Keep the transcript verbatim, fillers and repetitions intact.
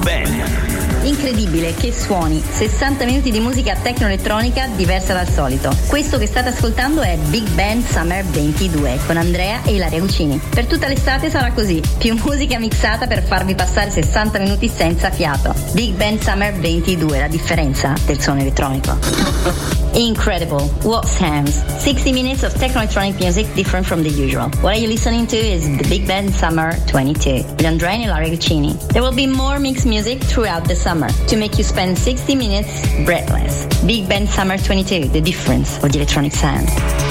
Ben. Incredibile, che suoni, sessanta minuti di musica tecno-elettronica diversa dal solito. Questo che state ascoltando è Big Band Summer ventidue con Andrea e Ilaria Guccini. Per tutta l'estate sarà così, più musica mixata per farvi passare sessanta minuti senza fiato. Big Band Summer ventidue, la differenza del suono elettronico. Incredible, what sounds? sixty minutes of techno-electronic music different from the usual. What are you listening to is the Big Band Summer twenty-two with Andrea and Ilaria Guccini. There will be more mixed music throughout the summer to make you spend sixty minutes breathless. Big Band Summer twenty-two, the difference of the electronic sound.